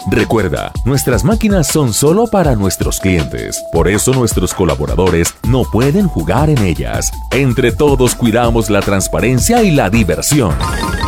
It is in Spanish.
Recuerda, nuestras máquinas son solo para nuestros clientes. Por eso nuestros colaboradores no pueden jugar en ellas. Entre todos cuidamos la transparencia y la diversión.